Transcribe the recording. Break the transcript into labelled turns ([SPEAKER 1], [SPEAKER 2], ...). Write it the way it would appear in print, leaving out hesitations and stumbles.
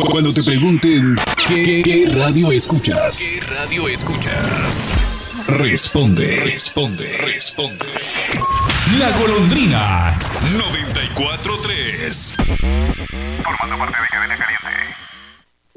[SPEAKER 1] Cuando te pregunten ¿qué radio escuchas? ¿Qué radio escuchas? Responde. La Golondrina 94.3.
[SPEAKER 2] Formando parte de Cadena Caliente.